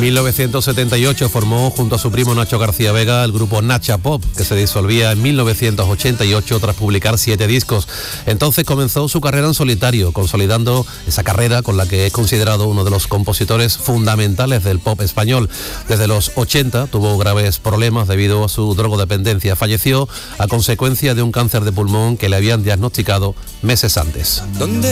1978 formó junto a su primo Nacho García Vega el grupo Nacha Pop, que se disolvía en 1988 tras publicar 7 discos. Entonces comenzó su carrera en solitario, consolidando esa carrera con la que es considerado uno de los compositores fundamentales del pop español. Desde los 80 tuvo graves problemas debido a su drogodependencia. Falleció a consecuencia de un cáncer de pulmón que le habían diagnosticado meses antes.